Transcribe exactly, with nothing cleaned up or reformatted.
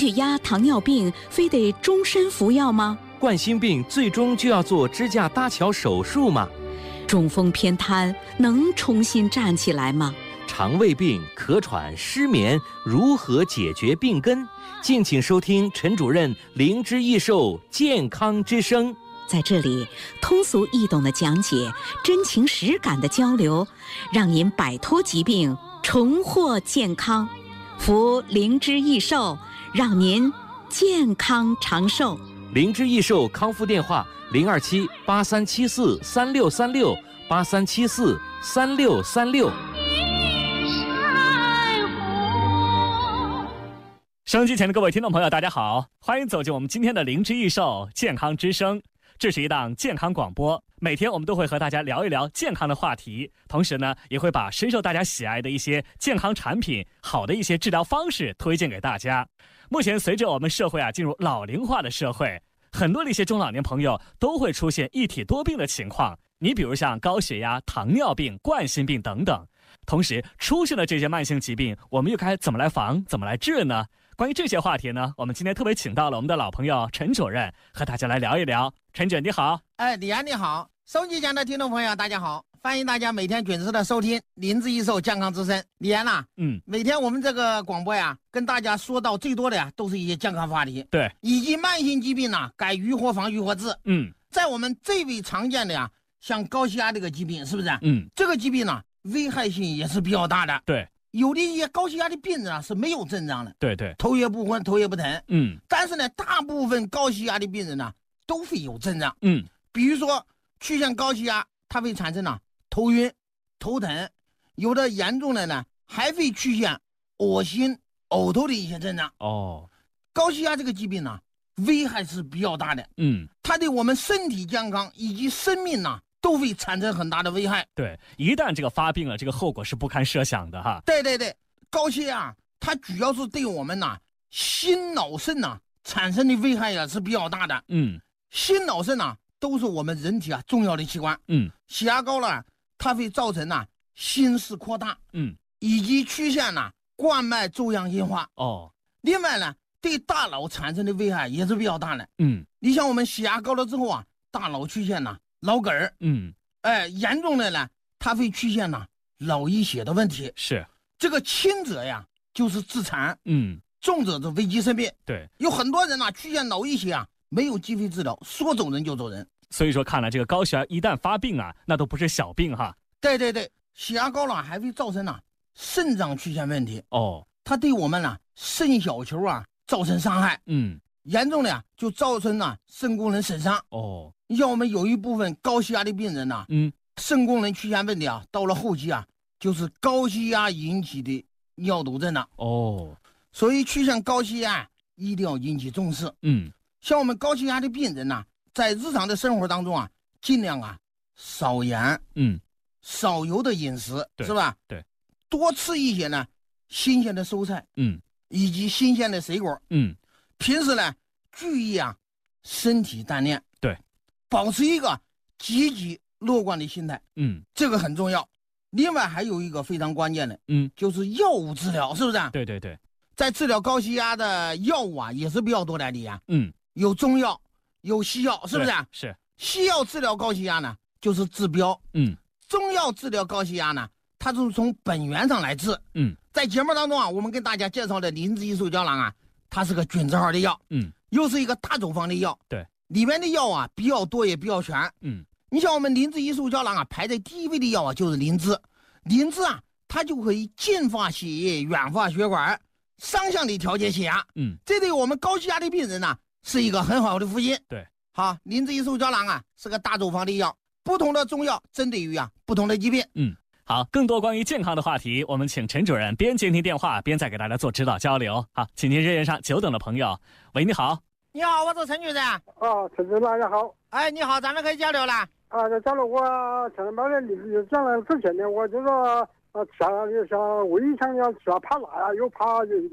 血压、糖尿病非得终身服药吗？ 冠心病最终就要做支架搭桥手术吗？ 中风偏瘫能重新站起来吗？ 肠胃病、咳喘、失眠如何解决病根？敬请收听陈主任灵芝益寿健康之声。 在这里，通俗易懂的讲解，真情实感的交流，让您摆脱疾病，重获健康。服灵芝益寿，让您健康长寿。 灵芝益寿康复电话：零二七八三七四三六三六八三七四三六三六。 收音机前的各位听众朋友，大家好，欢迎走进我们今天的灵芝益寿健康之声。这是一档健康广播，每天我们都会和大家聊一聊健康的话题，同时呢，也会把深受大家喜爱的一些健康产品、好的一些治疗方式推荐给大家。目前随着我们社会啊进入老龄化的社会，很多的一些中老年朋友都会出现一体多病的情况。你比如像高血压、糖尿病、冠心病等等。同时，出现了这些慢性疾病，我们又该怎么来防、怎么来治呢？关于这些话题呢，我们今天特别请到了我们的老朋友陈主任，和大家来聊一聊。陈主任你好。 哎，李安你好，收机前的听众朋友大家好，欢迎大家每天准时的收听灵芝益寿健康之声。李安呐、啊， 嗯， 每天我们这个广播呀，跟大家说到最多的呀，都是一些健康话题， 对， 以及慢性疾病呢，该如何防、如何治。 嗯， 在我们最为常见的呀，像高血压这个疾病，是不是？ 嗯， 这个疾病呢，危害性也是比较大的。 对。 有的一些高血压的病人啊是没有症状的， 对对， 头也不昏，头也不疼， 嗯， 但是呢，大部分高血压的病人呢都会有症状， 嗯， 比如说出现高血压，它会产生呢头晕、头疼，有的严重的呢还会出现恶心、呕吐的一些症状。 哦， 高血压这个疾病呢，危害是比较大的， 嗯， 它对我们身体健康以及生命呢都会产生很大的危害。 对，一旦这个发病了，这个后果是不堪设想的哈。 对对对，高血压它主要是对我们呐心脑肾呐产生的危害也是比较大的。 嗯， 心脑肾呐都是我们人体啊重要的器官。 嗯， 血压高了，它会造成呐心室扩大， 嗯， 以及出现呐冠脉粥样硬化。 哦， 另外呢，对大脑产生的危害也是比较大的。 嗯， 你像我们血压高了之后啊，大脑出现呐脑梗儿， 嗯， 哎，严重的呢，它会出现呐脑溢血的问题。 是， 这个轻者呀就是致残， 嗯， 重者是危及生命。 对， 有很多人呐、啊、出现脑溢血啊，没有机会治疗，说走人就走人。 所以说，看来这个高血压一旦发病啊，那都不是小病哈。 对对对，血压高了还会造成呐、啊、肾脏出现问题。 哦， 它对我们呢、啊、肾小球啊造成伤害。 嗯， 严重的呀就造成了肾功能损伤。 哦， 你像我们有一部分高血压的病人呐、啊， 嗯， 肾功能出现问题啊，到了后期啊，就是高血压引起的尿毒症了。 哦， 所以出现高血压一定要引起重视。 嗯， 像我们高血压的病人呐、啊，在日常的生活当中啊，尽量啊少盐， 嗯， 少油的饮食，是吧？ 对， 多吃一些呢新鲜的蔬菜， 嗯， 以及新鲜的水果， 嗯， 平时呢注意啊身体锻炼， 对， 保持一个积极乐观的心态， 嗯， 这个很重要。另外还有一个非常关键的， 嗯， 就是药物治疗，是不是？ 对对对， 在治疗高血压的药物啊也是比较多的呀， 嗯， 有中药，有西药，是不是？ 是。 西药治疗高血压呢，就是治标， 嗯， 中药治疗高血压呢，它就是从本源上来治， 嗯， 在节目当中啊，我们跟大家介绍的灵芝益寿胶囊啊，它是个菌字号的药， 嗯， 又是一个大处方的药， 对， 里面的药啊比较多也比较全， 嗯， 你像我们灵芝益寿胶囊啊，排在第一位的药啊就是灵芝，灵芝啊，它就可以净化血液、软化血管，双向的调节血压， 嗯， 这对我们高血压的病人呢、啊、是一个很好的福音。 对， 好，灵芝益寿胶囊啊是个大处方的药，不同的中药针对于啊不同的疾病。 嗯，好，更多关于健康的话题，我们请陈主任边接听电话边再给大家做指导交流。好，请您热线上久等的朋友，喂，你好。 你好，我是陈主任。 啊，陈主任大家好。 哎，你好，咱们可以交流了。 啊，这讲了我前面的例子，讲了之前的，我就说啊，像像胃肠要吃啊，怕辣呀，又怕这